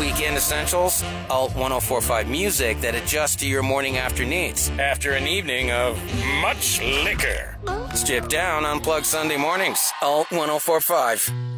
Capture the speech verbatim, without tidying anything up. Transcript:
weekend essentials, Alt ten forty-five music that adjusts to your morning after needs. After an evening of much liquor. Strip down, unplug Sunday mornings. Alt ten forty-five.